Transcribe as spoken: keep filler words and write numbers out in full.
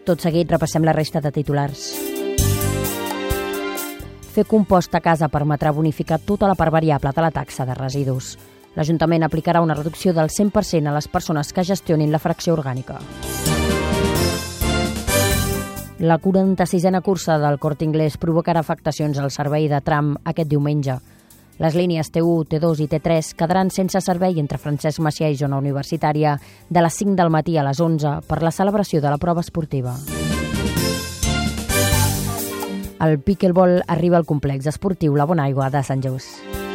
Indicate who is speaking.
Speaker 1: Tot seguit repassem la resta de titulars. Fer compost a casa permetrà bonificar tota la part variable de la taxa de residus. L'Ajuntament aplicarà una reducció del cent per cent a les persones que gestionin la fracció orgànica. La quaranta-sisena cursa del Corte Inglés provocarà afectacions al servei de tram aquest diumenge. Les línies T u, T dos i T tres quedaran sense servei entre Francesc Macià i zona universitària de les cinc del matí a les onze per la celebració de la prova esportiva. El pickleball arriba al complex esportiu La Bonaigua de Sant Just.